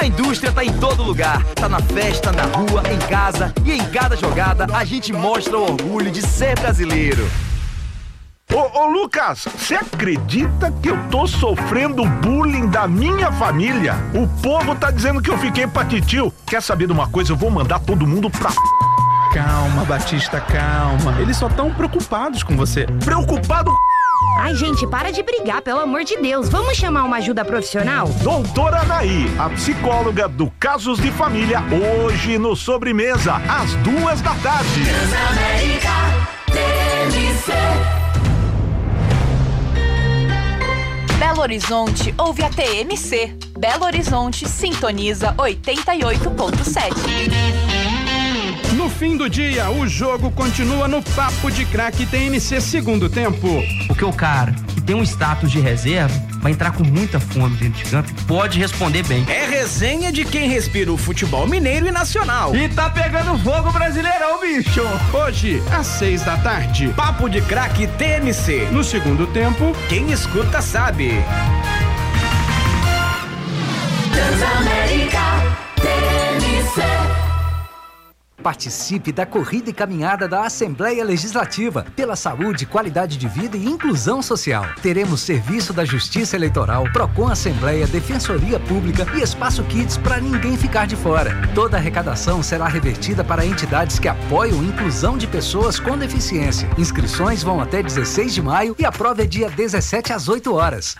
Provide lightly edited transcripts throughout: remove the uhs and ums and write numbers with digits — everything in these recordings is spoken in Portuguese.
indústria tá em todo lugar. Tá na festa, na rua, em casa e em cada jogada a gente mostra o orgulho de ser brasileiro. Ô Lucas, você acredita que eu tô sofrendo bullying da minha família? O povo tá dizendo que eu fiquei patitio. Quer saber de uma coisa? Eu vou mandar todo mundo pra... Calma, Batista, calma. Eles só estão preocupados com você. Preocupado? Ai, gente, para de brigar, pelo amor de Deus. Vamos chamar uma ajuda profissional? Doutora Anaí, a psicóloga do Casos de Família, hoje no Sobremesa, às 2:00 p.m. Transamérica TMC. Belo Horizonte ouve a TMC. Belo Horizonte sintoniza 88.7. No fim do dia, o jogo continua no Papo de Craque TMC segundo tempo. Porque o cara que tem um status de reserva vai entrar com muita fome dentro de campo e pode responder bem. É resenha de quem respira o futebol mineiro e nacional. E tá pegando fogo Brasileirão, bicho! Hoje, às 6:00, Papo de Craque TMC. No segundo tempo, quem escuta sabe. Transamérica TMC. Participe da corrida e caminhada da Assembleia Legislativa pela saúde, qualidade de vida e inclusão social. Teremos serviço da Justiça Eleitoral, Procon Assembleia, Defensoria Pública e Espaço Kids para ninguém ficar de fora. Toda a arrecadação será revertida para entidades que apoiam a inclusão de pessoas com deficiência. Inscrições vão até 16 de maio e a prova é dia 17 às 8 horas.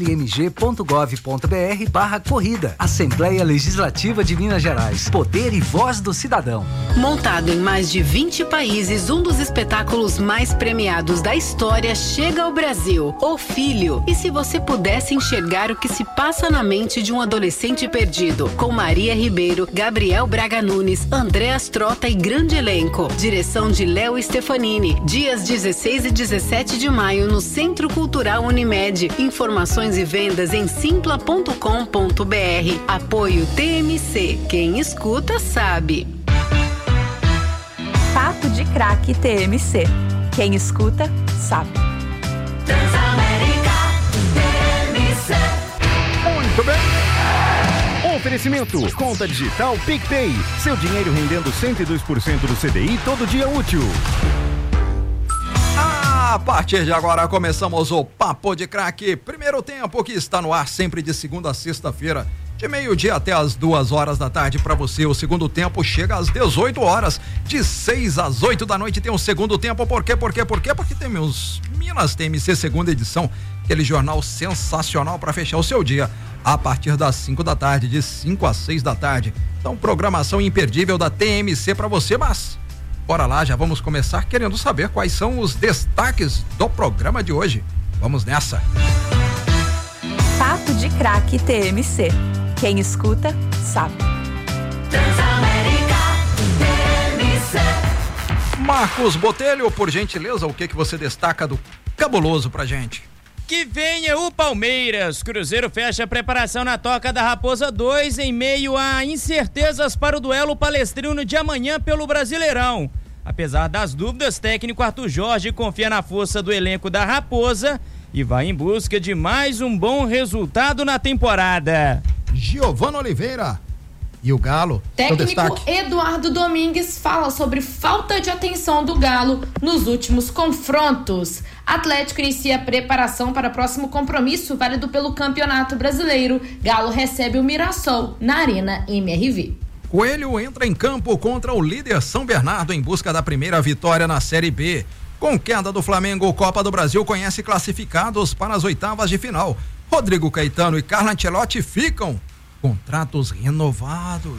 almg.gov.br/corrida. Assembleia Legislativa de Minas Gerais. Poder e voz do cidadão. Montado em mais de 20 países, um dos espetáculos mais premiados da história chega ao Brasil, O Filho. E se você pudesse enxergar o que se passa na mente de um adolescente perdido? Com Maria Ribeiro, Gabriel Braga Nunes, Andréas Trota e grande elenco. Direção de Léo Stefanini. Dias 16 e 17 de maio no Centro Cultural Unimed. Informações e vendas em simpla.com.br. Apoio TMC. Quem escuta sabe. Papo de Craque TMC. Quem escuta, sabe. Transamérica TMC. Muito bem. Oferecimento, conta digital PicPay. Seu dinheiro rendendo 102% do CDI todo dia útil. A partir de agora começamos o Papo de Craque. Primeiro tempo que está no ar sempre de segunda a sexta-feira. De meio-dia até as 2 da tarde para você. O segundo tempo chega às 18 horas. De 6 às 8 da noite tem o segundo tempo. Por quê? Porque temos Minas TMC segunda edição. Aquele jornal sensacional para fechar o seu dia. A partir das 5 da tarde, de 5 às 6 da tarde. Então, programação imperdível da TMC para você, mas bora lá, já vamos começar querendo saber quais são os destaques do programa de hoje. Vamos nessa. Papo de Craque TMC. Quem escuta, sabe. Transamérica TMC. Marcos Botelho, por gentileza, o que você destaca do cabuloso pra gente? Que venha o Palmeiras. Cruzeiro fecha a preparação na Toca da Raposa 2 em meio a incertezas para o duelo palestrino de amanhã pelo Brasileirão. Apesar das dúvidas, técnico Arthur Jorge confia na força do elenco da Raposa e vai em busca de mais um bom resultado na temporada. Giovana Oliveira e o Galo. Técnico Eduardo Domingues fala sobre falta de atenção do Galo nos últimos confrontos. Atlético inicia a preparação para o próximo compromisso válido pelo Campeonato Brasileiro. Galo recebe o Mirassol na Arena MRV. Coelho entra em campo contra o líder São Bernardo em busca da primeira vitória na Série B. Com queda do Flamengo, o Copa do Brasil conhece classificados para as oitavas de final. Rodrigo Caetano e Carlo Ancelotti ficam contratos renovados.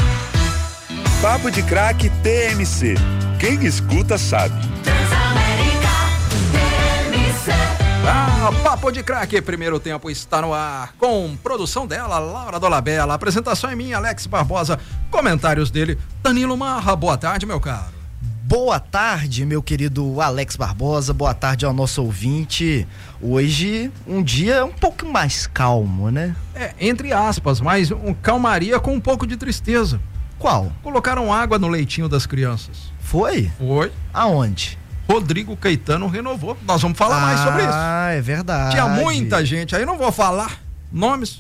Papo de Craque TMC. Quem escuta sabe. Transamérica TMC. Papo de Craque, primeiro tempo está no ar, com produção dela, Laura Dolabella, apresentação é minha, Alex Barbosa, comentários dele, Danilo Marra. Boa tarde, meu caro. Boa tarde, meu querido Alex Barbosa, boa tarde ao nosso ouvinte. Hoje, um dia um pouco mais calmo, né? Entre aspas, mas calmaria com um pouco de tristeza. Qual? Colocaram água no leitinho das crianças. Foi? Foi. Aonde? Rodrigo Caetano renovou. Nós vamos falar mais sobre isso. Ah, é verdade. Tinha muita gente, aí não vou falar nomes,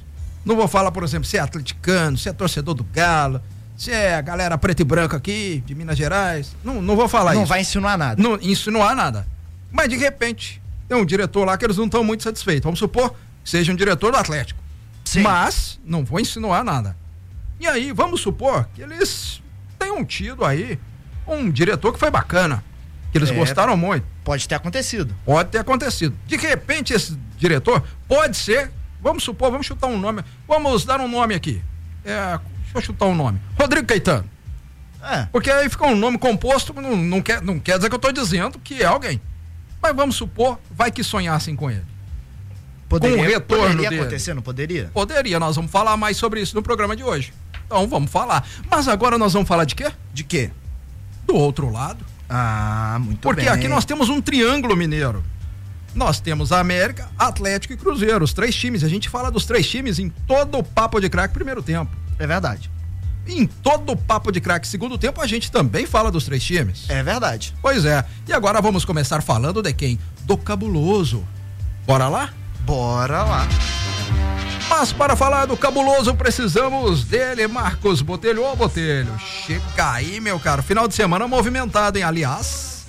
Não vou falar, por exemplo, se é atleticano, se é torcedor do Galo, se é a galera preta e branca aqui, de Minas Gerais. Não vou falar isso. Não vai insinuar nada. Não insinuar nada. Mas, de repente, tem um diretor lá que eles não estão muito satisfeitos. Vamos supor que seja um diretor do Atlético. Sim. Mas, não vou insinuar nada. E aí, vamos supor que eles tenham tido aí um diretor que foi bacana, que eles gostaram muito. Pode ter acontecido. Pode ter acontecido. De repente, esse diretor pode ser, vamos supor, vamos chutar um nome, vamos dar um nome aqui. Deixa eu chutar um nome. Rodrigo Caetano. Porque aí fica um nome composto, não quer dizer que eu estou dizendo que é alguém. Mas vamos supor, vai que sonhassem com ele. Poderia, com o retorno poderia dele. acontecer, não poderia? Poderia, nós vamos falar mais sobre isso no programa de hoje. Então vamos falar. Mas agora nós vamos falar de quê? De quê? Do outro lado. Muito Porque bem. aqui nós temos um triângulo mineiro. Nós temos a América, Atlético e Cruzeiro, os 3 times. A gente fala dos 3 times em todo o Papo de Craque primeiro tempo. É verdade. Em todo o Papo de Craque segundo tempo, a gente também fala dos 3 times. É verdade. Pois é. E agora vamos começar falando de quem? Do Cabuloso. Bora lá? Bora lá. Mas para falar do Cabuloso, precisamos dele, Marcos Botelho. Ô, Botelho, chega aí, meu caro. Final de semana movimentado, hein? Aliás,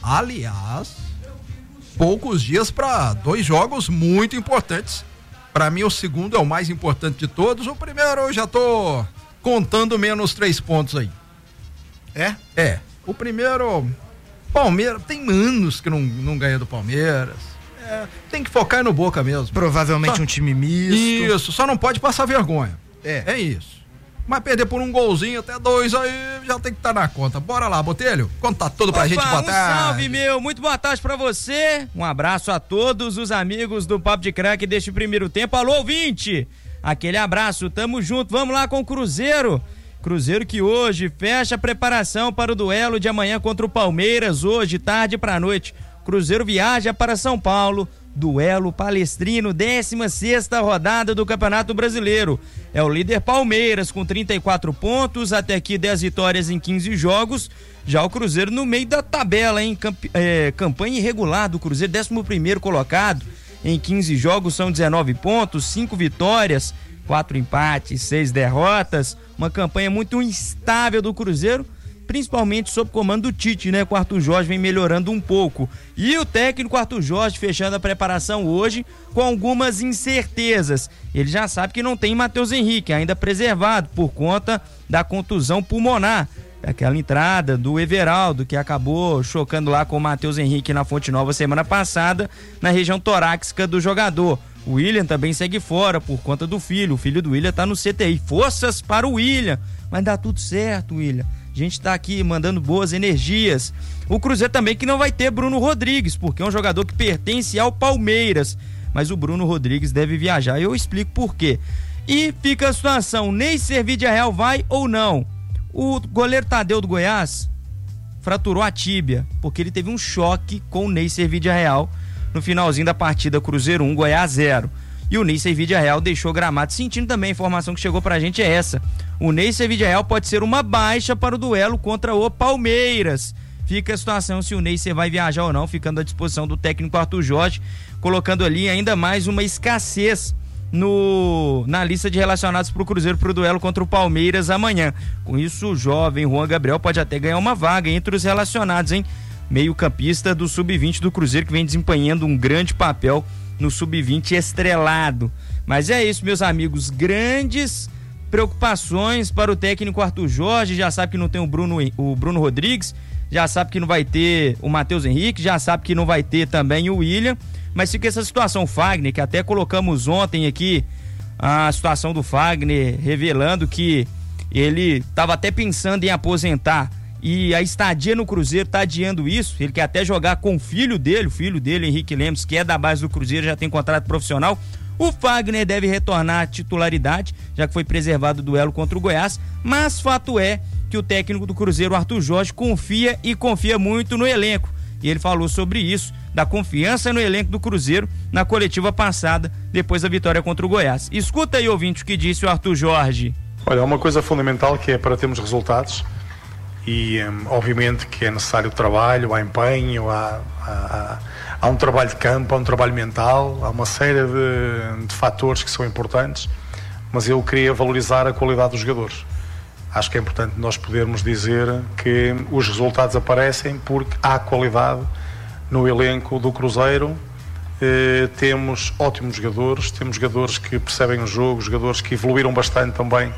poucos dias para 2 jogos muito importantes. Para mim, o segundo é o mais importante de todos. O primeiro eu já tô contando menos 3 pontos aí. É. O primeiro, Palmeiras, tem anos que não ganha do Palmeiras. Tem que focar no Boca mesmo. Provavelmente um time misto. Isso, só não pode passar vergonha. É isso. Mas perder por um golzinho, até 2 aí, já tem que estar na conta. Bora lá, Botelho, conta tudo pra gente, boa tarde. Salve, meu, muito boa tarde pra você. Um abraço a todos os amigos do Papo de Craque deste primeiro tempo. Alô, ouvinte, aquele abraço, tamo junto, vamos lá com o Cruzeiro. Cruzeiro que hoje fecha a preparação para o duelo de amanhã contra o Palmeiras, hoje, tarde pra noite. Cruzeiro viaja para São Paulo, duelo palestrino, 16ª rodada do Campeonato Brasileiro. É o líder Palmeiras com 34 pontos, até aqui 10 vitórias em 15 jogos. Já o Cruzeiro no meio da tabela, hein? Campanha irregular do Cruzeiro, 11º colocado. Em 15 jogos são 19 pontos, 5 vitórias, 4 empates, 6 derrotas. Uma campanha muito instável do Cruzeiro, principalmente sob comando do Tite, né? O Arthur Jorge vem melhorando um pouco. E o técnico Arthur Jorge fechando a preparação hoje com algumas incertezas. Ele já sabe que não tem Matheus Henrique ainda preservado por conta da contusão pulmonar. Aquela entrada do Everaldo que acabou chocando lá com o Matheus Henrique na Fonte Nova semana passada, na região torácica do jogador. O William também segue fora por conta do filho. O filho do William tá no CTI. Forças para o William. Mas dá tudo certo, William. A gente tá aqui mandando boas energias. O Cruzeiro também que não vai ter Bruno Rodrigues, porque é um jogador que pertence ao Palmeiras. Mas o Bruno Rodrigues deve viajar e eu explico por quê. E fica a situação, Neisser Vidiarreal vai ou não? O goleiro Tadeu do Goiás fraturou a tíbia, porque ele teve um choque com o Neisser Vidiarreal no finalzinho da partida Cruzeiro 1, Goiás 0. E o Neisser Vidiarreal deixou o gramado sentindo também. A informação que chegou pra gente é essa. O Neisser Vidiarreal pode ser uma baixa para o duelo contra o Palmeiras. Fica a situação se o Neisser vai viajar ou não, ficando à disposição do técnico Arthur Jorge, colocando ali ainda mais uma escassez na lista de relacionados pro Cruzeiro pro duelo contra o Palmeiras amanhã. Com isso, o jovem Juan Gabriel pode até ganhar uma vaga entre os relacionados, hein? Meio-campista do Sub-20 do Cruzeiro, que vem desempenhando um grande papel no Sub-20 estrelado. Mas é isso, meus amigos, grandes preocupações para o técnico Arthur Jorge. Já sabe que não tem o Bruno Rodrigues, já sabe que não vai ter o Matheus Henrique, já sabe que não vai ter também o William, mas fica essa situação, Fagner, que até colocamos ontem aqui a situação do Fagner, revelando que ele estava até pensando em aposentar e a estadia no Cruzeiro tá adiando isso. Ele quer até jogar com o filho dele, Henrique Lemos, que é da base do Cruzeiro, já tem contrato profissional. O Fagner deve retornar à titularidade, já que foi preservado o duelo contra o Goiás, mas fato é que o técnico do Cruzeiro, Arthur Jorge, confia muito no elenco. E ele falou sobre isso, da confiança no elenco do Cruzeiro na coletiva passada, depois da vitória contra o Goiás. Escuta aí, ouvinte, o que disse o Arthur Jorge. Olha, uma coisa fundamental que é para termos resultados, e obviamente que é necessário trabalho, há empenho, há um trabalho de campo, há um trabalho mental, há uma série de fatores que são importantes, mas eu queria valorizar a qualidade dos jogadores. Acho que é importante nós podermos dizer que os resultados aparecem porque há qualidade no elenco do Cruzeiro. Temos ótimos jogadores, temos jogadores que percebem o jogo, jogadores que evoluíram bastante também,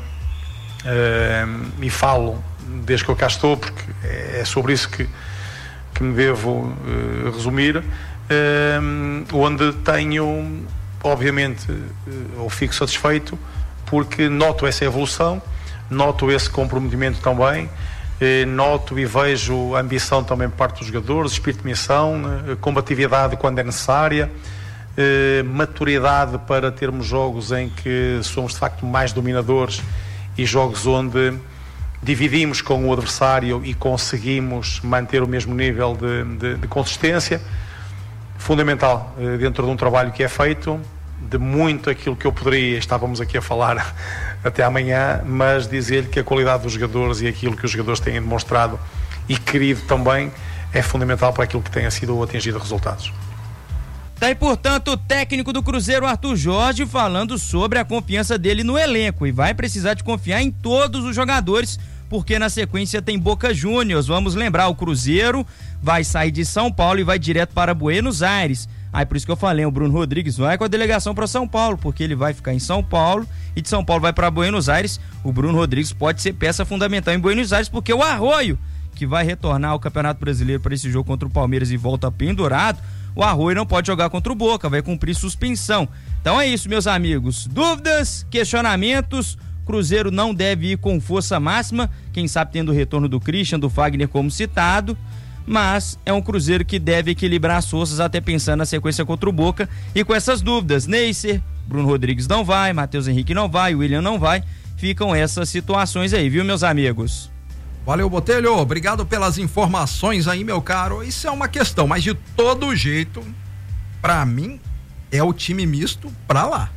e falo desde que eu cá estou, porque é sobre isso que me devo resumir, onde tenho, obviamente, ou fico satisfeito porque noto essa evolução, noto esse comprometimento também, noto e vejo a ambição também por parte dos jogadores, espírito de missão, combatividade quando é necessária, maturidade para termos jogos em que somos de facto mais dominadores e jogos onde dividimos com o adversário e conseguimos manter o mesmo nível de consistência. Fundamental dentro de um trabalho que é feito, de muito aquilo que eu poderia, estávamos aqui a falar até amanhã, mas dizer-lhe que a qualidade dos jogadores e aquilo que os jogadores têm demonstrado e querido também é fundamental para aquilo que tenha sido atingido resultados. Tá aí, portanto, o técnico do Cruzeiro, Arthur Jorge, falando sobre a confiança dele no elenco, e vai precisar de confiar em todos os jogadores, porque na sequência tem Boca Juniors. Vamos lembrar, o Cruzeiro vai sair de São Paulo e vai direto para Buenos Aires. Aí por isso que eu falei, o Bruno Rodrigues vai com a delegação para São Paulo, porque ele vai ficar em São Paulo e de São Paulo vai para Buenos Aires. O Bruno Rodrigues pode ser peça fundamental em Buenos Aires, porque o Arroio, que vai retornar ao Campeonato Brasileiro para esse jogo contra o Palmeiras e volta pendurado, o Arroio não pode jogar contra o Boca, vai cumprir suspensão. Então é isso, meus amigos. Dúvidas, questionamentos, Cruzeiro não deve ir com força máxima, quem sabe tendo o retorno do Christian, do Fagner como citado, mas é um Cruzeiro que deve equilibrar as forças até pensando na sequência contra o Boca. E com essas dúvidas, Neisser, Bruno Rodrigues não vai, Matheus Henrique não vai, William não vai, ficam essas situações aí, viu, meus amigos? Valeu, Botelho, obrigado pelas informações aí, meu caro. Isso é uma questão, mas de todo jeito, pra mim, é o time misto pra lá.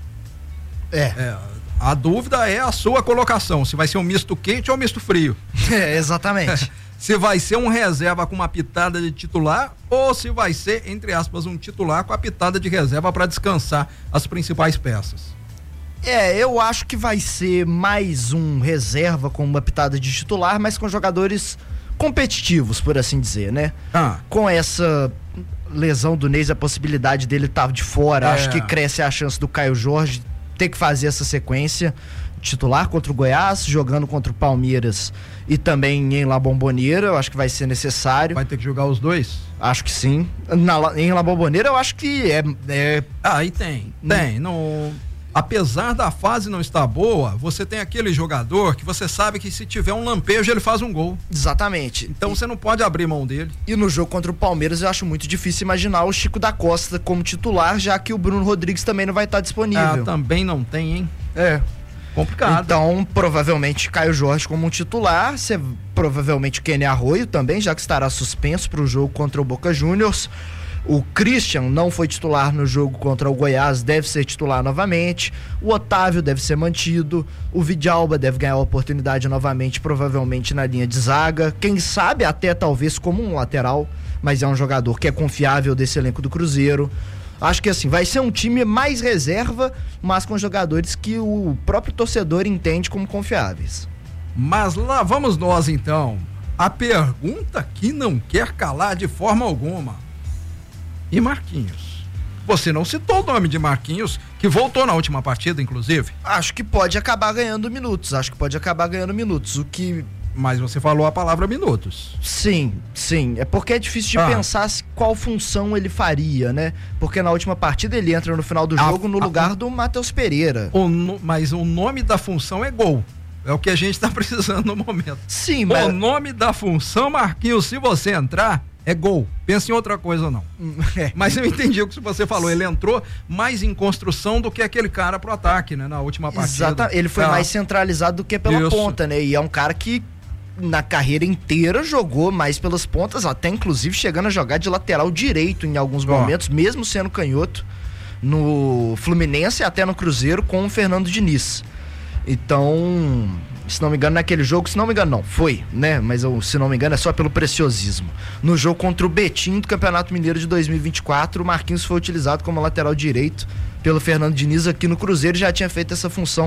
A dúvida é a sua colocação, se vai ser um misto quente ou um misto frio. Exatamente. Se vai ser um reserva com uma pitada de titular ou se vai ser, entre aspas, um titular com a pitada de reserva para descansar as principais peças. Eu acho que vai ser mais um reserva com uma pitada de titular, mas com jogadores competitivos, por assim dizer, né? Com essa lesão do Neis, a possibilidade dele estar de fora, acho que cresce a chance do Caio Jorge ter que fazer essa sequência titular contra o Goiás, jogando contra o Palmeiras e também em La Bombonera, eu acho que vai ser necessário. Vai ter que jogar os dois? Acho que sim. Em La Bombonera eu acho que aí tem. Apesar da fase não estar boa, você tem aquele jogador que você sabe que se tiver um lampejo ele faz um gol. Exatamente. Então você não pode abrir mão dele. E no jogo contra o Palmeiras eu acho muito difícil imaginar o Chico da Costa como titular, já que o Bruno Rodrigues também não vai estar disponível. Também não tem, hein? Complicado. Então, provavelmente Caio Jorge como um titular, provavelmente Kenny Arroio também, já que estará suspenso para o jogo contra o Boca Juniors. O Christian não foi titular no jogo contra o Goiás, deve ser titular novamente. O Otávio deve ser mantido. O Vidalba deve ganhar a oportunidade novamente, provavelmente na linha de zaga. Quem sabe até talvez como um lateral, mas é um jogador que é confiável desse elenco do Cruzeiro. Acho que assim, vai ser um time mais reserva, mas com jogadores que o próprio torcedor entende como confiáveis. Mas lá vamos nós então. A pergunta que não quer calar de forma alguma. E Marquinhos? Você não citou o nome de Marquinhos, que voltou na última partida, inclusive. Acho que pode acabar ganhando minutos. Mas você falou a palavra minutos. Sim. É porque é difícil de pensar qual função ele faria, né? Porque na última partida ele entra no final do jogo no lugar do Matheus Pereira. Mas o nome da função é gol. É o que a gente tá precisando no momento. Sim, mas... O nome da função, Marquinhos, se você entrar, é gol. Pensa em outra coisa, não. Mas eu entendi o que você falou. Ele entrou mais em construção do que aquele cara pro ataque, né? Na última partida. Exato. Ele foi mais centralizado do que pela ponta, né? E é um cara que na carreira inteira jogou mais pelas pontas, até inclusive chegando a jogar de lateral direito em alguns momentos, mesmo sendo canhoto, no Fluminense e até no Cruzeiro com o Fernando Diniz. Então, se não me engano, naquele jogo, foi, né? Mas se não me engano é só pelo preciosismo. No jogo contra o Betim do Campeonato Mineiro de 2024, o Marquinhos foi utilizado como lateral direito pelo Fernando Diniz aqui no Cruzeiro, já tinha feito essa função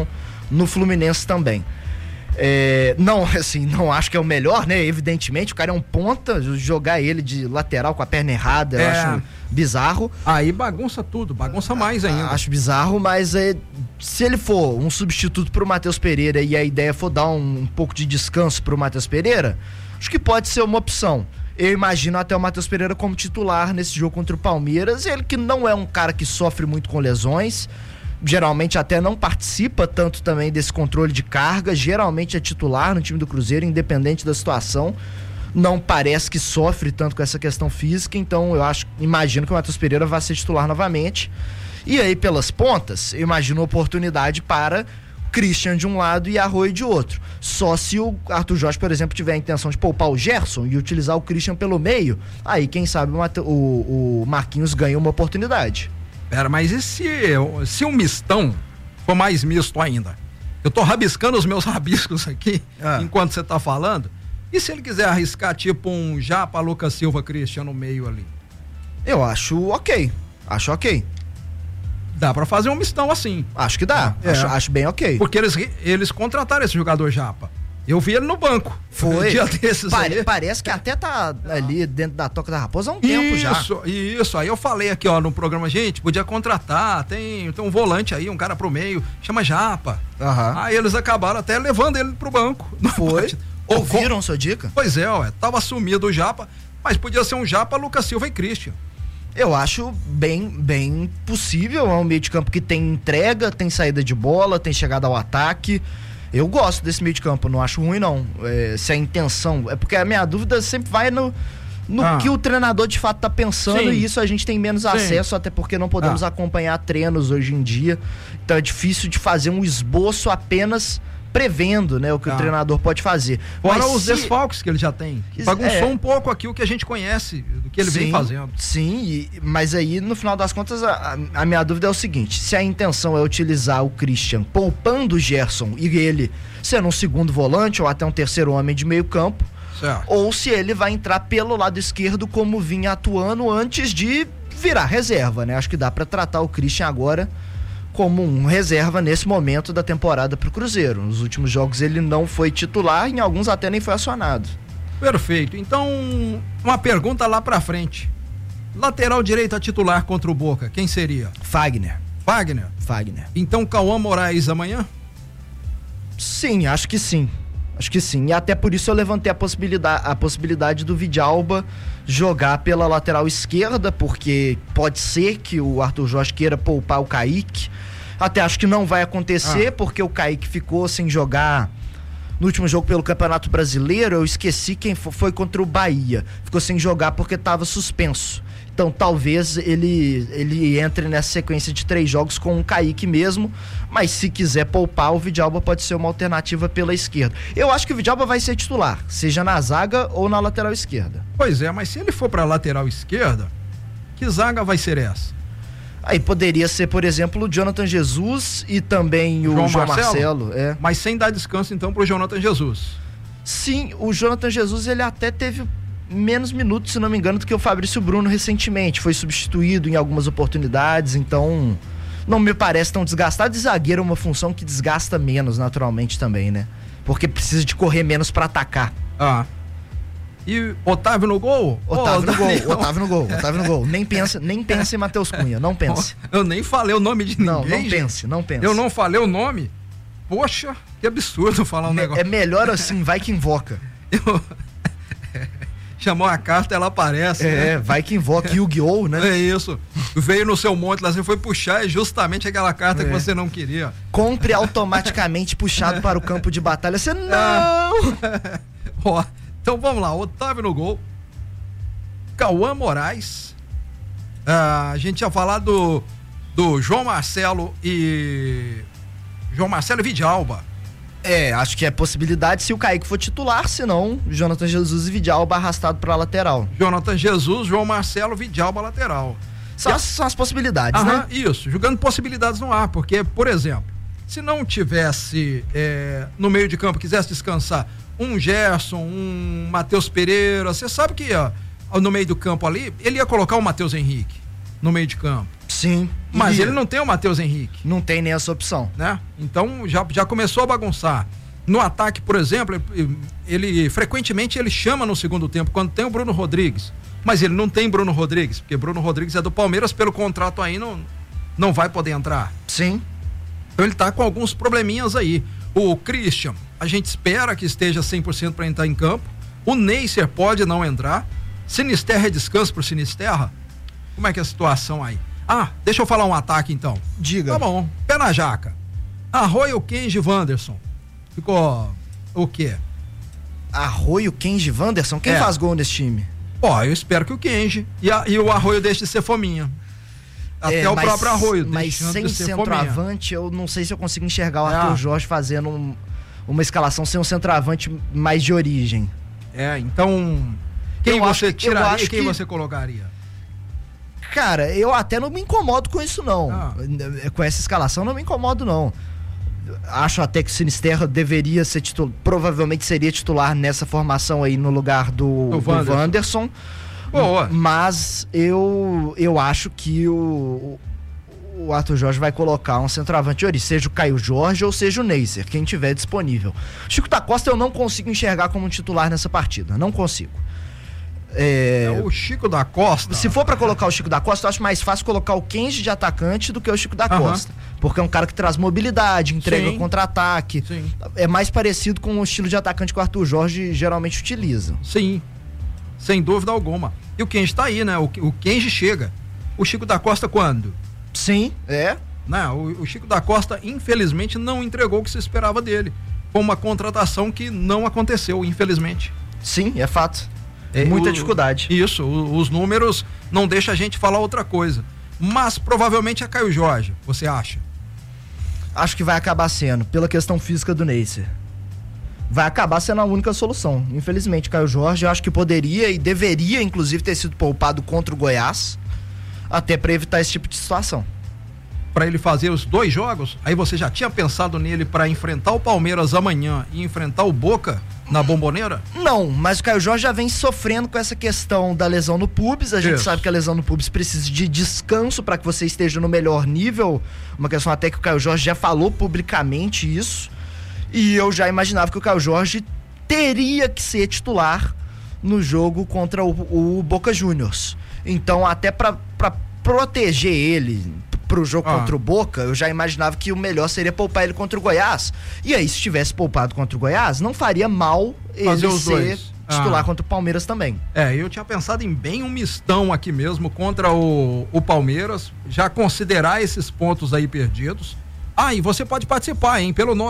no Fluminense também. Não, assim, não acho que é o melhor, né? Evidentemente, o cara é um ponta, jogar ele de lateral com a perna errada, eu acho bizarro. Aí bagunça tudo, bagunça mais ainda. Acho bizarro, mas se ele for um substituto pro Matheus Pereira e a ideia for dar um pouco de descanso pro Matheus Pereira, acho que pode ser uma opção. Eu imagino até o Matheus Pereira como titular nesse jogo contra o Palmeiras, ele que não é um cara que sofre muito com lesões, geralmente até não participa tanto também desse controle de carga, geralmente é titular no time do Cruzeiro, independente da situação, não parece que sofre tanto com essa questão física, então imagino que o Matheus Pereira vai ser titular novamente. E aí pelas pontas, eu imagino oportunidade para Christian de um lado e Arroio de outro. Só se o Arthur Jorge, por exemplo, tiver a intenção de poupar o Gerson e utilizar o Christian pelo meio, aí quem sabe o Marquinhos ganha uma oportunidade. Pera, mas e se o mistão for mais misto ainda? Eu tô rabiscando os meus rabiscos aqui enquanto você tá falando. E se ele quiser arriscar tipo um Japa, Lucas Silva, Christian no meio ali? Eu acho ok. Dá pra fazer um mistão assim. Acho que dá. Acho bem ok. Porque eles contrataram esse jogador Japa. Eu vi ele no banco. Foi. Um dia desses parece que até tá ali dentro da Toca da Raposa há um tempo já. Isso. Aí eu falei aqui, no programa, gente, podia contratar, tem um volante aí, um cara pro meio, chama Japa. Aí eles acabaram até levando ele pro banco. Foi. Ouviram sua dica? Pois é, tava sumido o Japa, mas podia ser um Japa, Lucas Silva e Christian. Eu acho bem possível, é um meio de campo que tem entrega, tem saída de bola, tem chegada ao ataque. Eu gosto desse meio de campo, não acho ruim não. Se a intenção, porque a minha dúvida sempre vai no que o treinador de fato tá pensando, e isso a gente tem menos acesso, até porque não podemos acompanhar treinos hoje em dia, então é difícil de fazer um esboço apenas prevendo, né, o que o treinador pode fazer. Fora os desfalques que ele já tem. Bagunçou um pouco aqui o que a gente conhece, do que ele vem fazendo. Sim, mas aí no final das contas a minha dúvida é o seguinte: se a intenção é utilizar o Christian poupando o Gerson e ele sendo um segundo volante ou até um terceiro homem de meio campo, ou se ele vai entrar pelo lado esquerdo como vinha atuando antes de virar reserva, né? Acho que dá pra tratar o Christian agora como um reserva nesse momento da temporada pro Cruzeiro. Nos últimos jogos ele não foi titular, em alguns até nem foi acionado. Perfeito. Então, uma pergunta lá pra frente. Lateral direita titular contra o Boca, quem seria? Fagner. Então, Cauã Moraes amanhã? Sim, acho que sim. E até por isso eu levantei a possibilidade do Vidalba jogar pela lateral esquerda, porque pode ser que o Arthur Jorge queira poupar o Kaique. Até acho que não vai acontecer, porque o Kaique ficou sem jogar no último jogo pelo Campeonato Brasileiro. Eu esqueci quem foi contra o Bahia. Ficou sem jogar porque estava suspenso. Então talvez ele entre nessa sequência de 3 jogos com o Kaique mesmo, mas se quiser poupar, o Vidalba pode ser uma alternativa pela esquerda. Eu acho que o Vidalba vai ser titular, seja na zaga ou na lateral esquerda. Pois é, mas se ele for pra lateral esquerda, que zaga vai ser essa? Aí poderia ser, por exemplo, o Jonathan Jesus e também o João Marcelo. Mas sem dar descanso então pro Jonathan Jesus. Sim, o Jonathan Jesus ele até teve menos minutos, se não me engano, do que o Fabrício Bruno recentemente. Foi substituído em algumas oportunidades, então não me parece tão desgastado. E zagueiro é uma função que desgasta menos naturalmente também, né? Porque precisa de correr menos pra atacar. E Otávio no gol? Otávio no gol. Nem pensa em Matheus Cunha, não pense. Eu nem falei o nome de ninguém. Não pense. Eu não falei o nome? Poxa, que absurdo falar um negócio. É melhor assim, vai que invoca. Chamou a carta, ela aparece. Né? Vai que invoca Yu-Gi-Oh, né? É isso. Veio no seu monte lá, você foi puxar, é justamente aquela carta que você não queria. Compre automaticamente puxado para o campo de batalha. Você não! Então vamos lá, Otávio no gol. Cauã Moraes. A gente ia falar do João Marcelo e Vidalba. Acho que é possibilidade se o Kaique for titular, senão Jonathan Jesus e Vidalba arrastado pra lateral. Jonathan Jesus, João Marcelo, Vidalba lateral. São as possibilidades, né? Isso, jogando possibilidades no ar, porque, por exemplo, se não tivesse no meio de campo, quisesse descansar um Gerson, um Matheus Pereira, você sabe que no meio do campo ali, ele ia colocar o Matheus Henrique no meio de campo. Sim. Mas ele não tem o Matheus Henrique. Não tem nem essa opção. Né? Então já começou a bagunçar. No ataque, por exemplo, ele frequentemente ele chama no segundo tempo, quando tem o Bruno Rodrigues. Mas ele não tem Bruno Rodrigues, porque Bruno Rodrigues é do Palmeiras, pelo contrato aí não vai poder entrar. Sim. Então ele tá com alguns probleminhas aí. O Christian, a gente espera que esteja 100% para entrar em campo. O Neisser pode não entrar. Sinisterra é descanso pro Sinisterra? Como é que é a situação aí? Deixa eu falar um ataque então. Diga. Tá bom, pé na jaca. Arroio, Kenji, Wanderson. Ficou o quê? Arroio, Kenji, Wanderson? Quem faz gol nesse time? Eu espero que o Kenji. E o Arroio deixe de ser fominha. Até o próprio Arroio. Mas sem centroavante, eu não sei se eu consigo enxergar o Arthur Jorge fazendo uma escalação sem um centroavante mais de origem. Então... Quem você tiraria e quem você colocaria? Cara, eu até não me incomodo com isso, não. Com essa escalação, não me incomodo, não. Acho até que o Sinisterra deveria ser titular, provavelmente seria titular nessa formação aí no lugar do Wanderson. Boa. Mas eu acho que o Arthur Jorge vai colocar um centroavante de origem, seja o Caio Jorge ou seja o Neisser, quem tiver disponível. Chico da Costa eu não consigo enxergar como titular nessa partida, não consigo. O Chico da Costa. Se for pra colocar o Chico da Costa, eu acho mais fácil colocar o Kenji de atacante do que o Chico da Costa. Porque é um cara que traz mobilidade, entrega contra-ataque. É mais parecido com o estilo de atacante que o Arthur Jorge geralmente utiliza. Sim, sem dúvida alguma. E o Kenji tá aí, né? O Kenji chega. O Chico da Costa quando? Sim, Não, o Chico da Costa, infelizmente, não entregou o que se esperava dele. Foi uma contratação que não aconteceu, infelizmente. Sim, é fato. Muita dificuldade. Isso, os números não deixam a gente falar outra coisa. Mas provavelmente é Caio Jorge, você acha? Acho que vai acabar sendo, pela questão física do Neisser. Vai acabar sendo a única solução. Infelizmente, Caio Jorge, eu acho que poderia e deveria, inclusive, ter sido poupado contra o Goiás, até para evitar esse tipo de situação. Para ele fazer os 2 jogos, aí você já tinha pensado nele para enfrentar o Palmeiras amanhã e enfrentar o Boca na Bomboneira? Não, mas o Caio Jorge já vem sofrendo com essa questão da lesão no pubis. A gente sabe que a lesão no pubis precisa de descanso para que você esteja no melhor nível. Uma questão até que o Caio Jorge já falou publicamente isso. E eu já imaginava que o Caio Jorge teria que ser titular no jogo contra o Boca Juniors. Então, até para proteger ele pro jogo contra o Boca, eu já imaginava que o melhor seria poupar ele contra o Goiás. E aí, se tivesse poupado contra o Goiás, não faria mal ele ser titular contra o Palmeiras também. Eu tinha pensado em bem um mistão aqui mesmo contra o Palmeiras, já considerar esses pontos aí perdidos. E você pode participar, hein? Pelo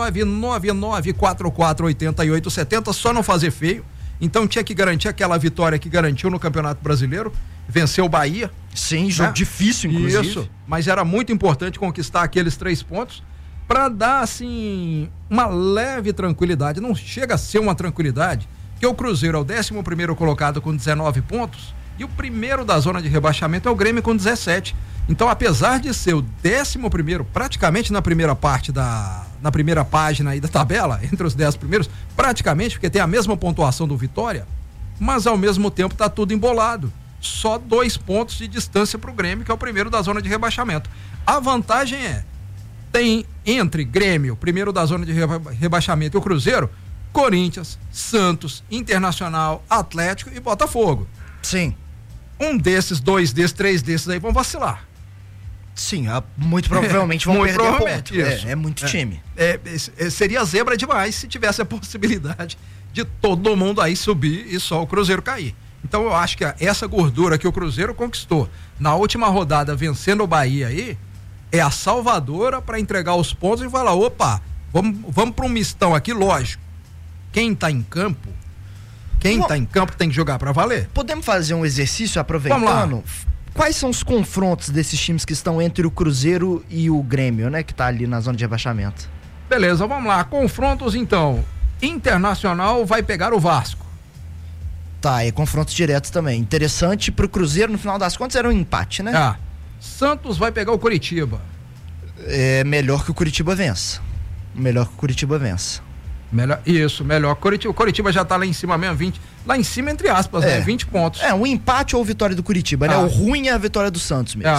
999448870, só não fazer feio. Então tinha que garantir aquela vitória que garantiu no Campeonato Brasileiro, venceu o Bahia. Sim, jogo difícil, inclusive. Isso, mas era muito importante conquistar aqueles 3 pontos para dar, assim, uma leve tranquilidade. Não chega a ser uma tranquilidade, porque o Cruzeiro é o 11º colocado com 19 pontos e o primeiro da zona de rebaixamento é o Grêmio com 17. Então, apesar de ser o 11º, praticamente na primeira parte na primeira página aí da tabela, entre os 10 primeiros, praticamente, porque tem a mesma pontuação do Vitória, mas ao mesmo tempo tá tudo embolado. Só 2 pontos de distância pro Grêmio, que é o primeiro da zona de rebaixamento. A vantagem tem entre Grêmio, primeiro da zona de rebaixamento, e o Cruzeiro, Corinthians, Santos, Internacional, Atlético e Botafogo. Sim. Um desses, 2 desses, 3 desses aí vão vacilar. Sim, muito provavelmente vão perder ponto. É muito time. Seria zebra demais se tivesse a possibilidade de todo mundo aí subir e só o Cruzeiro cair. Então eu acho que essa gordura que o Cruzeiro conquistou na última rodada vencendo o Bahia aí é a salvadora para entregar os pontos e falar, opa, vamos para um mistão aqui, lógico. Quem tá em campo tem que jogar para valer. Podemos fazer um exercício aproveitando? Vamos lá. Quais são os confrontos desses times que estão entre o Cruzeiro e o Grêmio, né? Que tá ali na zona de rebaixamento. Beleza, vamos lá. Confrontos então. Internacional vai pegar o Vasco. Tá, e confrontos diretos também. Interessante pro Cruzeiro, no final das contas, era um empate, né? Santos vai pegar o Coritiba. É melhor que o Coritiba vença. Melhor que o Coritiba. O Coritiba já tá lá em cima mesmo, 20. Lá em cima, entre aspas, né? 20 pontos. Um empate ou vitória do Coritiba, né? O ruim é a vitória do Santos mesmo.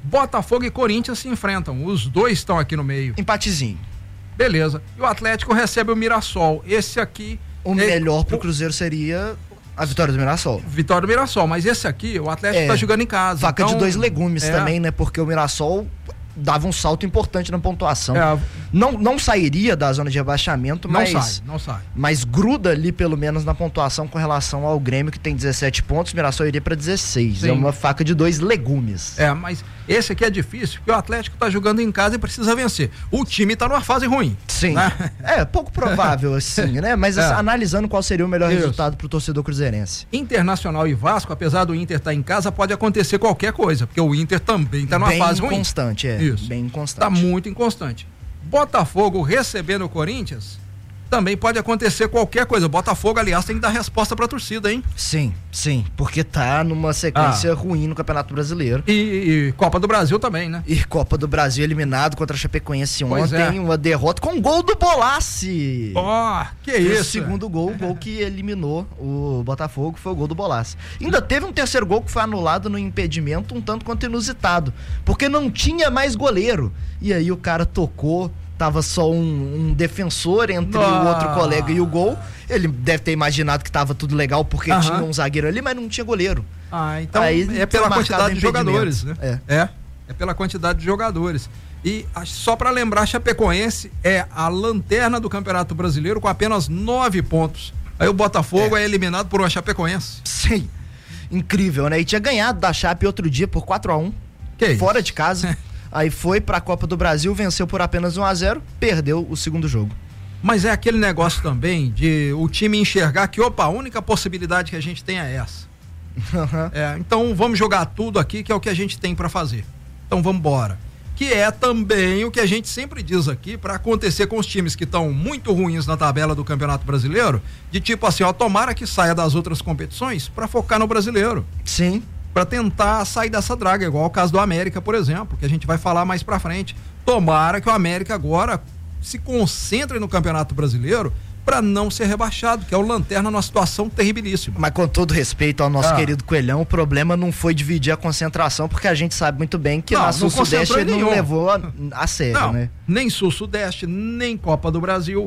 Botafogo e Corinthians se enfrentam, os dois estão aqui no meio. Empatezinho. Beleza. E o Atlético recebe o Mirassol. Esse aqui... O melhor pro Cruzeiro seria a vitória do Mirassol. Vitória do Mirassol, mas esse aqui, o Atlético tá jogando em casa. Faca de dois legumes também, né? Porque o Mirassol dava um salto importante na pontuação. Não sairia da zona de rebaixamento, não sai. Mas gruda ali pelo menos na pontuação com relação ao Grêmio, que tem 17 pontos, o Mirassol iria para 16. Sim. É uma faca de dois legumes. Mas esse aqui é difícil, porque o Atlético tá jogando em casa e precisa vencer. O time tá numa fase ruim. Sim. Né? Pouco provável assim, né? Mas analisando qual seria o melhor resultado pro torcedor cruzeirense. Internacional e Vasco, apesar do Inter estar em casa, pode acontecer qualquer coisa, porque o Inter também tá numa fase ruim. Inconstante, bem inconstante. Tá muito inconstante. Botafogo recebendo o Corinthians, também pode acontecer qualquer coisa. O Botafogo, aliás, tem que dar resposta pra torcida, hein? Sim, porque tá numa sequência ruim no Campeonato Brasileiro. E Copa do Brasil também, né? E Copa do Brasil eliminado contra a Chapecoense ontem, uma derrota com gol do Bolassi. Que isso? O segundo gol, o gol que eliminou o Botafogo, foi o gol do Bolassi. Ainda teve um terceiro gol que foi anulado no impedimento, um tanto quanto inusitado, porque não tinha mais goleiro. E aí o cara tocou, tava só um defensor entre o outro colega e o gol. Ele deve ter imaginado que tava tudo legal porque tinha um zagueiro ali, mas não tinha goleiro. Então é pela quantidade de jogadores, né? É pela quantidade de jogadores. E só para lembrar, a Chapecoense é a lanterna do Campeonato Brasileiro com apenas 9 pontos. Aí o Botafogo é eliminado por uma Chapecoense. Sim, incrível, né? E tinha ganhado da Chape outro dia por 4-1, fora de casa. Aí foi pra Copa do Brasil, venceu por apenas 1-0, perdeu o segundo jogo. Mas é aquele negócio também de o time enxergar que, a única possibilidade que a gente tem é essa. Então vamos jogar tudo aqui, que é o que a gente tem pra fazer. Então vamos embora. Que é também o que a gente sempre diz aqui para acontecer com os times que estão muito ruins na tabela do Campeonato Brasileiro, de tipo assim, tomara que saia das outras competições para focar no brasileiro. Sim. Para tentar sair dessa draga, igual o caso do América, por exemplo, que a gente vai falar mais pra frente. Tomara que o América agora se concentre no Campeonato Brasileiro para não ser rebaixado, que é o lanterna numa situação terribilíssima. Mas com todo respeito ao nosso querido Coelhão, o problema não foi dividir a concentração, porque a gente sabe muito bem que na Sul-Sudeste ele não levou a sério, né? Nem Sul-Sudeste, nem Copa do Brasil.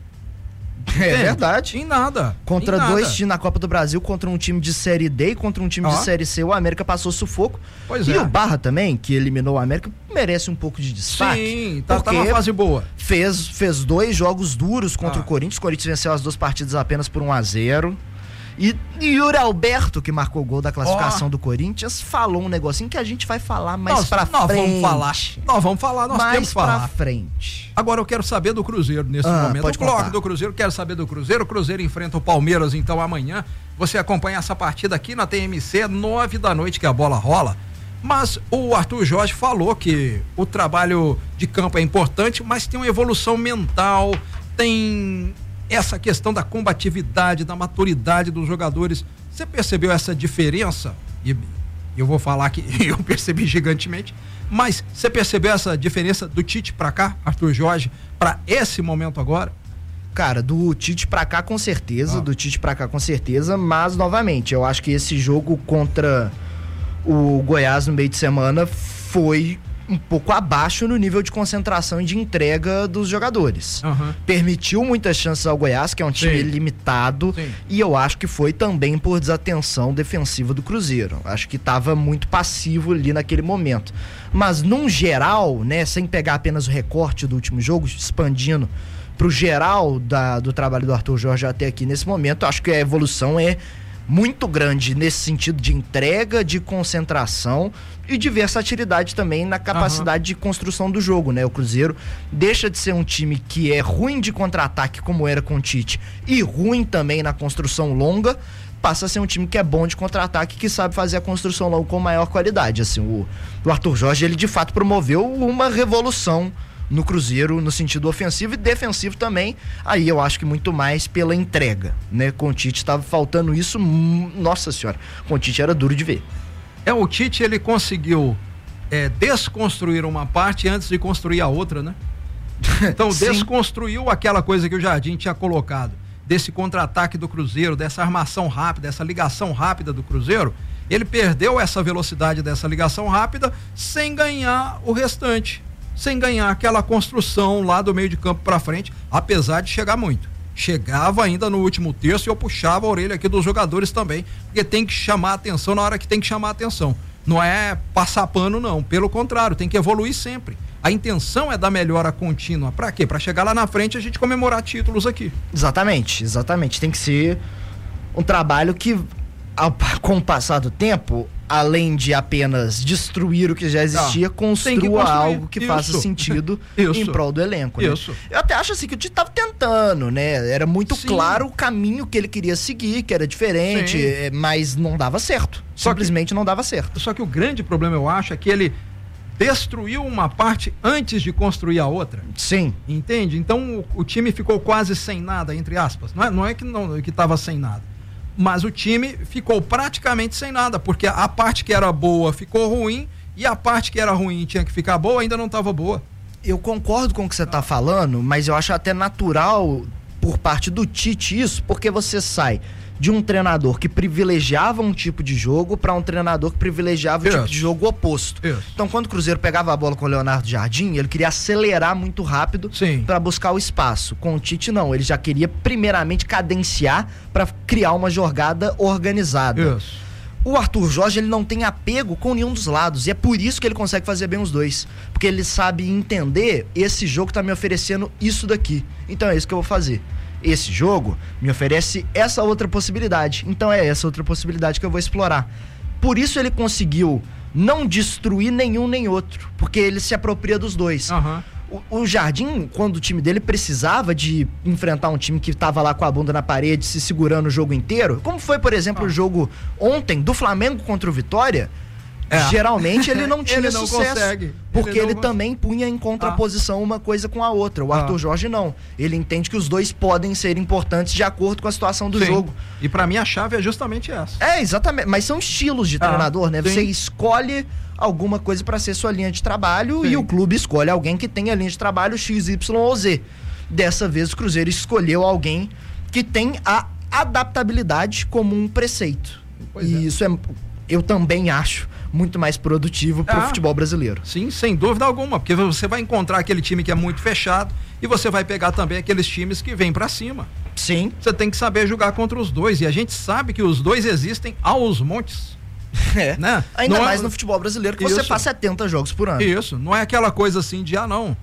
É verdade. Em nada. Contra dois times na Copa do Brasil, contra um time de Série D e contra um time de Série C, o América passou sufoco. E o Barra também, que eliminou o América, merece um pouco de destaque. Sim, tá numa fase boa. Fez 2 jogos duros contra o Corinthians. O Corinthians venceu as 2 partidas apenas por 1-0. E Yuri Alberto, que marcou o gol da classificação do Corinthians, falou um negocinho que a gente vai falar mais pra frente. Nós vamos falar, nós temos que falar. Mais pra frente. Agora eu quero saber do Cruzeiro nesse momento. O bloco do Cruzeiro, quero saber do Cruzeiro. O Cruzeiro enfrenta o Palmeiras, então, amanhã. Você acompanha essa partida aqui na TMC, 9 da noite que a bola rola. Mas o Arthur Jorge falou que o trabalho de campo é importante, mas tem uma evolução mental, tem essa questão da combatividade, da maturidade dos jogadores. Você percebeu essa diferença? E eu vou falar que eu percebi gigantemente, mas você percebeu essa diferença do Tite pra cá, Arthur Jorge, pra esse momento agora? Cara, do Tite pra cá com certeza, mas novamente, eu acho que esse jogo contra o Goiás no meio de semana foi um pouco abaixo no nível de concentração e de entrega dos jogadores. Permitiu muitas chances ao Goiás, que é um time limitado, e eu acho que foi também por desatenção defensiva do Cruzeiro. Acho que estava muito passivo ali naquele momento. Mas num geral, né, sem pegar apenas o recorte do último jogo, expandindo pro geral do trabalho do Arthur Jorge até aqui nesse momento, acho que a evolução é muito grande nesse sentido de entrega, de concentração e de versatilidade também na capacidade de construção do jogo, né? O Cruzeiro deixa de ser um time que é ruim de contra-ataque, como era com o Tite, e ruim também na construção longa, passa a ser um time que é bom de contra-ataque, que sabe fazer a construção longa com maior qualidade. Assim, o Arthur Jorge, ele de fato promoveu uma revolução no Cruzeiro, no sentido ofensivo e defensivo também. Aí eu acho que muito mais pela entrega, né? Com o Tite estava faltando isso, nossa senhora, com o Tite era duro de ver. O Tite, ele conseguiu desconstruir uma parte antes de construir a outra, né? Então desconstruiu aquela coisa que o Jardim tinha colocado, desse contra-ataque do Cruzeiro, dessa armação rápida, essa ligação rápida do Cruzeiro, Ele perdeu essa velocidade dessa ligação rápida sem ganhar o restante, sem ganhar aquela construção lá do meio de campo para frente, apesar de chegar muito. Chegava ainda no último terço e eu puxava a orelha aqui dos jogadores também, porque tem que chamar a atenção na hora que tem que chamar a atenção. Não é passar pano, não. Pelo contrário, tem que evoluir sempre. A intenção é da melhora contínua. Pra quê? Pra chegar lá na frente e a gente comemorar títulos aqui. Exatamente. Tem que ser um trabalho que, com o passar do tempo, além de apenas destruir o que já existia, construa algo que faça sentido em prol do elenco. Né? Eu até acho assim que o Tite estava tentando, né? Era muito claro o caminho que ele queria seguir, que era diferente, mas não dava certo. Simplesmente não dava certo. Só que o grande problema, eu acho, é que ele destruiu uma parte antes de construir a outra. Sim. Entende? Então o time ficou quase sem nada, entre aspas. Não é que estava sem nada. Mas o time ficou praticamente sem nada, porque a parte que era boa ficou ruim e a parte que era ruim e tinha que ficar boa ainda não estava boa. Eu concordo com o que você está falando, mas eu acho até natural por parte do Tite isso, porque você sai de um treinador que privilegiava um tipo de jogo para um treinador que privilegiava o tipo de jogo oposto. Então, quando o Cruzeiro pegava a bola com o Leonardo Jardim, ele queria acelerar muito rápido para buscar o espaço. Com o Tite, não. Ele já queria primeiramente cadenciar para criar uma jogada organizada. O Arthur Jorge, ele não tem apego com nenhum dos lados, e é por isso que ele consegue fazer bem os dois, porque ele sabe entender: esse jogo tá me oferecendo isso daqui, então é isso que eu vou fazer. Esse jogo me oferece essa outra possibilidade, então é essa outra possibilidade que eu vou explorar. Por isso ele conseguiu não destruir nenhum nem outro, porque ele se apropria dos dois. O Jardim, quando o time dele precisava de enfrentar um time que estava lá com a bunda na parede, se segurando o jogo inteiro, como foi, por exemplo, o jogo ontem do Flamengo contra o Vitória, geralmente ele não tinha sucesso, porque ele também punha em contraposição uma coisa com a outra. O Arthur Jorge não. Ele entende que os dois podem ser importantes de acordo com a situação do jogo. E pra mim a chave é justamente essa. Exatamente. Mas são estilos de treinador, né? Você escolhe alguma coisa para ser sua linha de trabalho e o clube escolhe alguém que tenha linha de trabalho X, Y ou Z. Dessa vez o Cruzeiro escolheu alguém que tem a adaptabilidade como um preceito. Isso eu também acho muito mais produtivo pro futebol brasileiro. Sim, sem dúvida alguma, porque você vai encontrar aquele time que é muito fechado e você vai pegar também aqueles times que vêm pra cima. Sim. Você tem que saber jogar contra os dois, e a gente sabe que os dois existem aos montes. Né? Ainda mais no futebol brasileiro, que você faz 70 jogos por ano. Isso, não é aquela coisa assim de, não,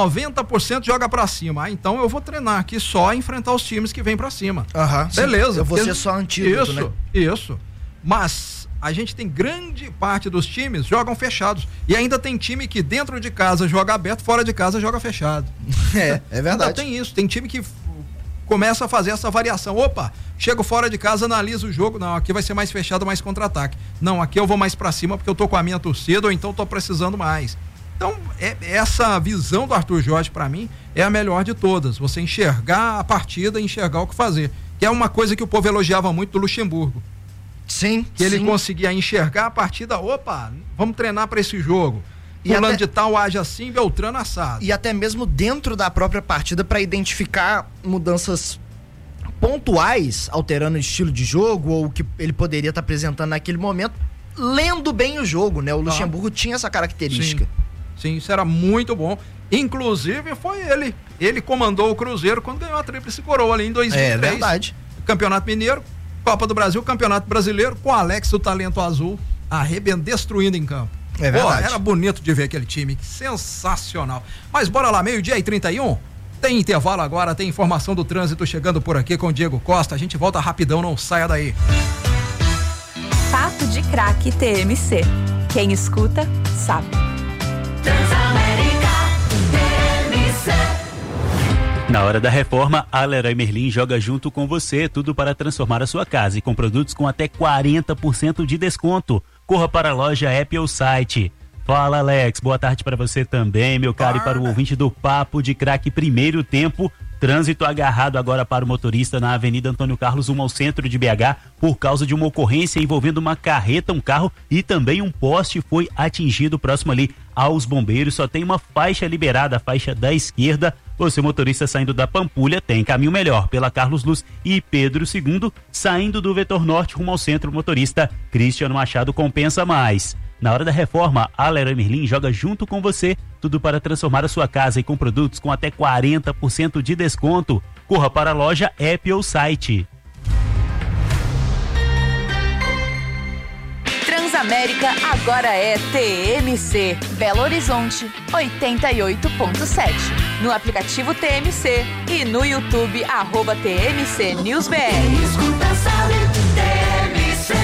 90% joga pra cima, então eu vou treinar aqui só enfrentar os times que vêm pra cima. Beleza. Eu vou ser só antídoto, né? Isso, mas a gente tem grande parte dos times jogam fechados, e ainda tem time que dentro de casa joga aberto, fora de casa joga fechado. É verdade. Ainda tem isso, tem time que começa a fazer essa variação. Opa, chego fora de casa, analiso o jogo, não, aqui vai ser mais fechado, mais contra-ataque. Não, aqui eu vou mais pra cima porque eu tô com a minha torcida, ou então tô precisando mais. Então, essa visão do Arthur Jorge, pra mim, é a melhor de todas. Você enxergar a partida, enxergar o que fazer. Que é uma coisa que o povo elogiava muito do Luxemburgo. Sim. Que ele conseguia enxergar a partida, opa, vamos treinar pra esse jogo. Fulano de tal age assim, Beltrano assado. E até mesmo dentro da própria partida para identificar mudanças pontuais, alterando o estilo de jogo ou o que ele poderia estar apresentando naquele momento, lendo bem o jogo, né? O Luxemburgo tinha essa característica. Sim, isso era muito bom. Inclusive foi ele comandou o Cruzeiro quando ganhou a Tríplice Coroa ali em 2003. É verdade. Campeonato Mineiro, Copa do Brasil, Campeonato Brasileiro, com o Alex do Talento Azul, destruindo em campo. É verdade. Era bonito de ver aquele time, sensacional. Mas bora lá, 12:31. Tem intervalo agora, tem informação do trânsito chegando por aqui com o Diego Costa. A gente volta rapidão, não saia daí. Papo de Craque TMC. Quem escuta, sabe. Na hora da reforma, a Leroy Merlin joga junto com você, tudo para transformar a sua casa, e com produtos com até 40% de desconto. Corra para a loja, app ou site. Fala, Alex, boa tarde para você também, meu caro, e para o ouvinte do Papo de Craque Primeiro Tempo. Trânsito agarrado agora para o motorista na Avenida Antônio Carlos, ao centro de BH, por causa de uma ocorrência envolvendo uma carreta, um carro e também um poste foi atingido próximo ali aos bombeiros. Só tem uma faixa liberada, a faixa da esquerda, Você, motorista saindo da Pampulha, tem caminho melhor pela Carlos Luz e Pedro II, saindo do Vetor Norte rumo ao centro, motorista Cristiano Machado compensa mais. Na hora da reforma, a Leroy Merlin joga junto com você, tudo para transformar a sua casa e com produtos com até 40% de desconto. Corra para a loja, app ou site. Transamérica agora é TMC, Belo Horizonte 88.7. No aplicativo TMC e no YouTube @TMC News BR. Escuta, sabe, TMC.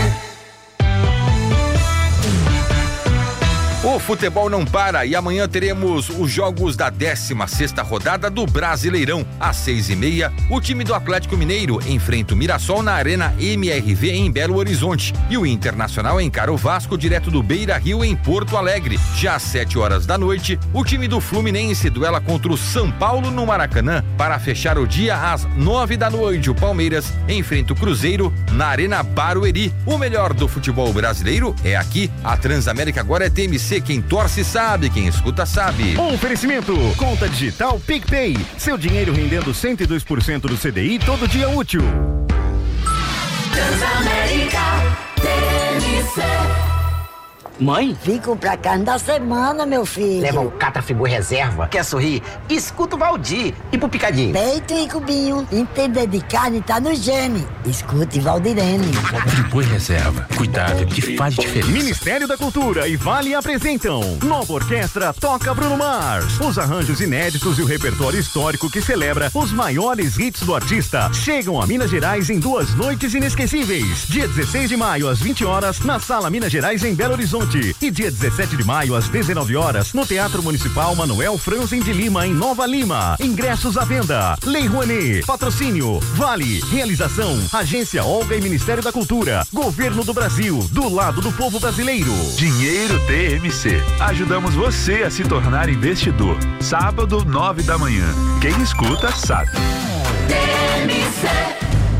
O futebol não para e amanhã teremos os jogos da 16ª rodada do Brasileirão. Às 6h30, o time do Atlético Mineiro enfrenta o Mirassol na Arena MRV em Belo Horizonte. E o Internacional encara o Vasco direto do Beira-Rio em Porto Alegre. Já às 7h da noite, o time do Fluminense duela contra o São Paulo no Maracanã. Para fechar o dia, às 9 da noite, o Palmeiras enfrenta o Cruzeiro na Arena Barueri. O melhor do futebol brasileiro é aqui. A Transamérica agora é TMC. Quem torce sabe, quem escuta sabe. Oferecimento, conta digital PicPay. Seu dinheiro rendendo 102% do CDI todo dia útil. Transamérica, TMC. Mãe? Vim comprar carne da semana, meu filho. Leva o Catra Friboi Reserva. Quer sorrir? Escuta o Valdir. E pro Picadinho? Peito e cubinho. Entender de carne tá no gene. Escute Valdirene. Friboi Reserva. Cuidado que faz diferença. Ministério da Cultura e Vale apresentam Nova Orquestra Toca Bruno Mars. Os arranjos inéditos e o repertório histórico que celebra os maiores hits do artista chegam a Minas Gerais em 2 noites inesquecíveis. Dia 16 de maio às 20 horas na Sala Minas Gerais em Belo Horizonte. E dia 17 de maio às 19 horas no Teatro Municipal Manuel Franzen de Lima em Nova Lima. Ingressos à venda. Lei Rouanet. Patrocínio Vale. Realização Agência Olga e Ministério da Cultura. Governo do Brasil. Do lado do povo brasileiro. Dinheiro TMC. Ajudamos você a se tornar investidor. Sábado, 9 da manhã. Quem escuta sabe. TMC.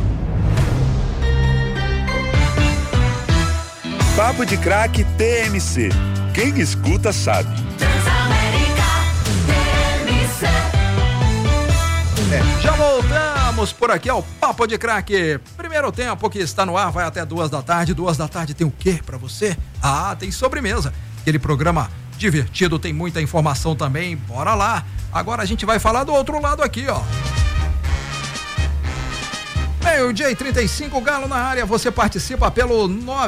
Papo de Craque TMC. Quem escuta sabe. Transamérica, TMC. Já voltamos por aqui ao Papo de Craque. Primeiro tempo que está no ar, vai até 2 da tarde. 2 da tarde tem o quê pra você? Ah, tem sobremesa. Aquele programa divertido, tem muita informação também. Bora lá. Agora a gente vai falar do outro lado aqui, ó. Meio-dia e 35, Galo na área, você participa pelo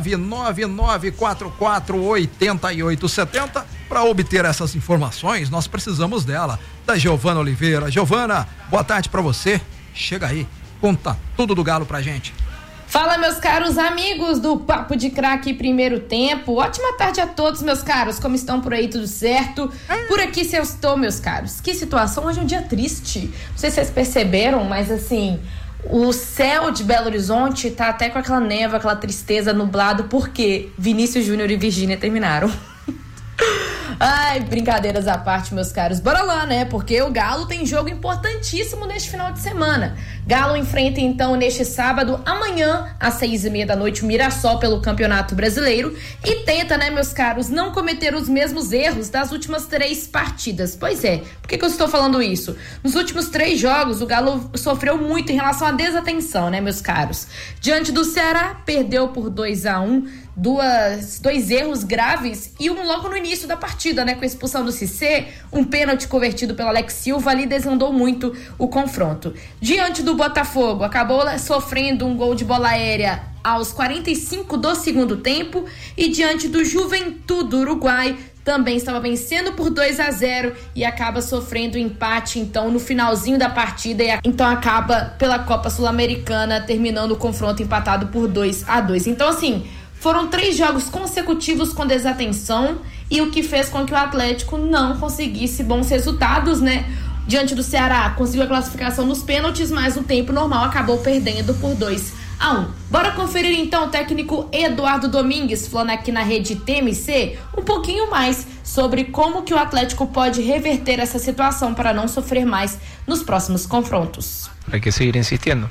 999448870. Para obter essas informações, nós precisamos dela, da Giovana Oliveira. Giovana, boa tarde para você. Chega aí, conta tudo do Galo pra gente. Fala, meus caros amigos do Papo de Craque Primeiro Tempo. Ótima tarde a todos, meus caros. Como estão por aí? Tudo certo? Por aqui se eu estou, meus caros. Que situação, hoje é um dia triste. Não sei se vocês perceberam, mas assim, o céu de Belo Horizonte tá até com aquela névoa, aquela tristeza, nublado, porque Vinícius Júnior e Virgínia terminaram. Ai, brincadeiras à parte, meus caros. Bora lá, né? Porque o Galo tem jogo importantíssimo neste final de semana. Galo enfrenta, então, neste sábado, amanhã, às 6h30 da noite, o Mirassol pelo Campeonato Brasileiro. E tenta, né, meus caros, não cometer os mesmos erros das últimas 3 partidas. Pois é, por que eu estou falando isso? Nos últimos 3 jogos, o Galo sofreu muito em relação à desatenção, né, meus caros? Diante do Ceará, perdeu por 2-1. Dois erros graves e um logo no início da partida, né? Com a expulsão do Cissé, um pênalti convertido pelo Alex Silva, ali desandou muito o confronto. Diante do Botafogo, acabou sofrendo um gol de bola aérea aos 45 do segundo tempo, e diante do Juventude do Uruguai, também estava vencendo por 2-0 e acaba sofrendo empate, então, no finalzinho da partida, e então acaba pela Copa Sul-Americana, terminando o confronto empatado por 2-2. Então, assim, foram 3 jogos consecutivos com desatenção, e o que fez com que o Atlético não conseguisse bons resultados, né? Diante do Ceará, conseguiu a classificação nos pênaltis, mas no tempo normal acabou perdendo por 2-1. Bora conferir então o técnico Eduardo Domingues, falando aqui na rede TMC, um pouquinho mais sobre como que o Atlético pode reverter essa situação para não sofrer mais nos próximos confrontos. Hay que seguir insistiendo.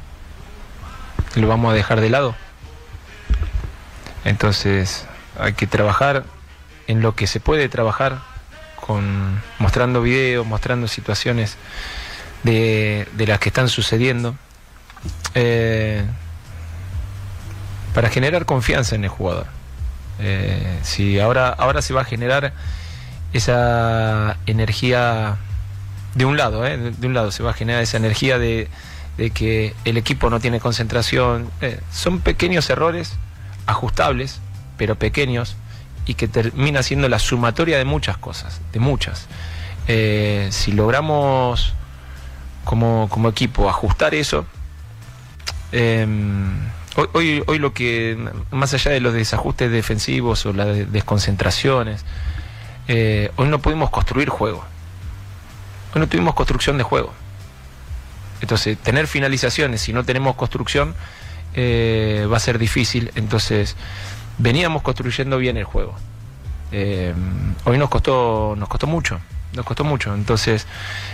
Lo vamos a dejar de lado. Entonces hay que trabajar en lo que se puede trabajar mostrando videos, mostrando situaciones de las que están sucediendo, para generar confianza en el jugador. Si ahora se va a generar esa energía de un lado se va a generar esa energía de que el equipo no tiene concentración. Son pequeños errores ajustables, pero pequeños, y que termina siendo la sumatoria de muchas cosas, de muchas. Si logramos como equipo ajustar eso, hoy lo que, más allá de los desajustes defensivos o las desconcentraciones, hoy no pudimos construir juego, hoy no tuvimos construcción de juego. Entonces, tener finalizaciones si no tenemos construcción va a ser difícil. Entonces, veníamos construyendo bien el juego. Hoy nos costó mucho. Entonces,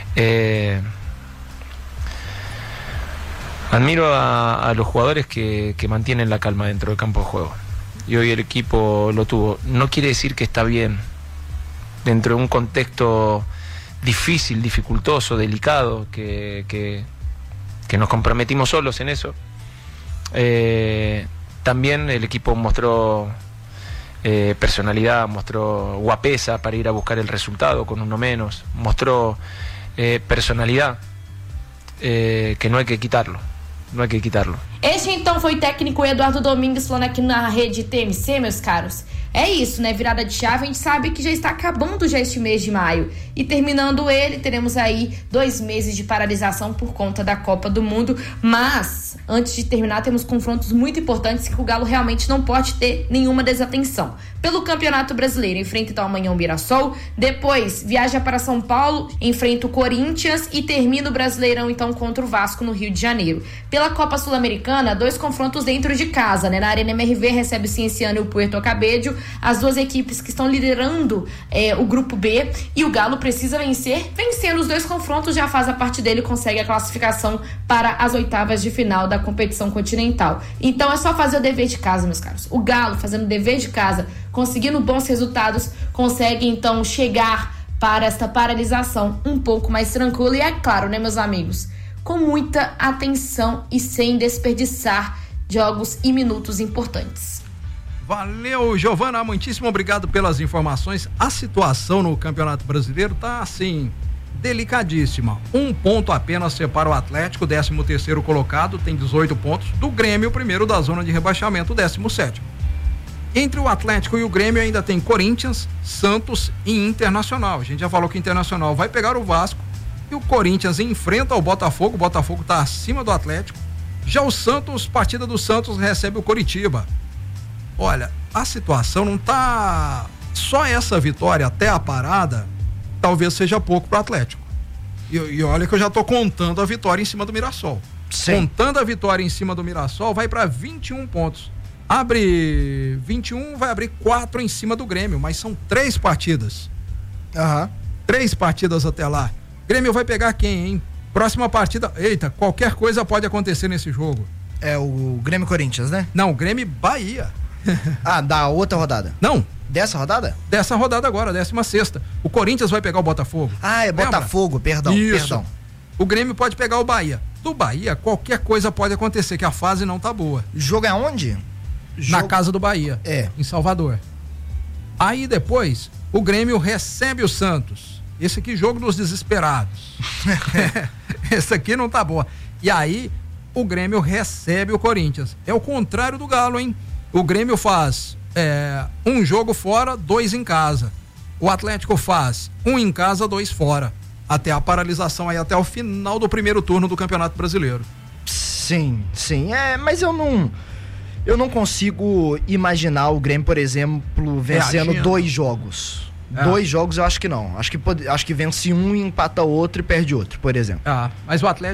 admiro a los jugadores que mantienen la calma dentro del campo de juego. Y hoy el equipo lo tuvo. No quiere decir que está bien. Dentro de un contexto difícil, dificultoso, delicado, que nos comprometimos solos en eso. También el equipo mostró personalidad, mostró guapesa para ir a buscar el resultado con uno menos, mostró personalidad, que não é que quitarlo. Não é que quitarlo. Este então foi o técnico Eduardo Domingues falando aqui na rede TMC, meus caros. É isso, né? Virada de chave, a gente sabe que já está acabando já este mês de maio. E terminando ele, teremos aí 2 meses de paralisação por conta da Copa do Mundo. Mas, antes de terminar, temos confrontos muito importantes que o Galo realmente não pode ter nenhuma desatenção. Pelo Campeonato Brasileiro, enfrenta então amanhã o Mirassol. Depois, viaja para São Paulo, enfrenta o Corinthians e termina o Brasileirão então contra o Vasco no Rio de Janeiro. Pela Copa Sul-Americana, 2 confrontos dentro de casa, né? Na Arena MRV recebe o Cienciano e o Puerto Cabello. As 2 equipes que estão liderando o grupo B, e o Galo precisa vencer. Vencendo os 2 confrontos, já faz a parte dele e consegue a classificação para as oitavas de final da competição continental. Então é só fazer o dever de casa, meus caros. O Galo, fazendo o dever de casa, conseguindo bons resultados, consegue então chegar para esta paralisação um pouco mais tranquila. E é claro, né, meus amigos, com muita atenção e sem desperdiçar jogos e minutos importantes. Valeu, Giovana, muitíssimo obrigado pelas informações. A situação no Campeonato Brasileiro tá assim, delicadíssima. 1 ponto apenas separa o Atlético, 13º colocado, tem 18 pontos, do Grêmio, primeiro da zona de rebaixamento, 17º. Entre o Atlético e o Grêmio ainda tem Corinthians, Santos e Internacional. A gente já falou que o Internacional vai pegar o Vasco e o Corinthians enfrenta o Botafogo. O Botafogo tá acima do Atlético. Já o Santos, partida do Santos, recebe o Coritiba. Olha, a situação não tá... Só essa vitória até a parada talvez seja pouco pro Atlético. E olha que eu já tô contando a vitória em cima do Mirassol. Sim. Contando a vitória em cima do Mirassol, vai para 21 pontos. Abre 21, vai abrir 4 em cima do Grêmio, mas são 3 partidas. 3 partidas até lá. Grêmio vai pegar quem, hein? Próxima partida, eita, qualquer coisa pode acontecer nesse jogo. É o Grêmio Corinthians, né? Não, o Grêmio Bahia. Da outra rodada? Não. Dessa rodada? Dessa rodada agora, 16ª. O Corinthians vai pegar o Botafogo. É Botafogo, perdão. Isso. O Grêmio pode pegar o Bahia. Do Bahia, qualquer coisa pode acontecer, que a fase não tá boa. O jogo é onde? Na casa do Bahia. Em Salvador. Aí depois, o Grêmio recebe o Santos. Esse aqui, jogo dos desesperados. Esse aqui não tá boa. E aí, o Grêmio recebe o Corinthians. É o contrário do Galo, hein? O Grêmio faz 1 jogo fora, 2 em casa. O Atlético faz 1 em casa, 2 fora. Até a paralisação aí, até o final do primeiro turno do Campeonato Brasileiro. Sim. Mas eu não consigo imaginar o Grêmio, por exemplo, vencendo 2 jogos. 2 jogos eu acho que não. Acho que vence um e empata outro e perde outro, por exemplo. Mas o Atlético